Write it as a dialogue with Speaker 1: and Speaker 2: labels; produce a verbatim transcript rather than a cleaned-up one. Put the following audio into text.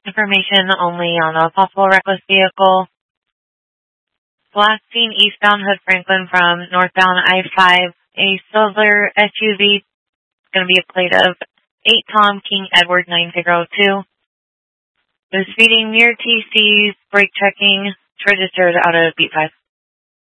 Speaker 1: Information only on a possible reckless vehicle. Last seen eastbound Hood Franklin from northbound I five. A silver S U V. It's going to be a plate of eight Tom King Edward nine zero two. Was speeding near T C's, brake checking. It's registered out of Beat five.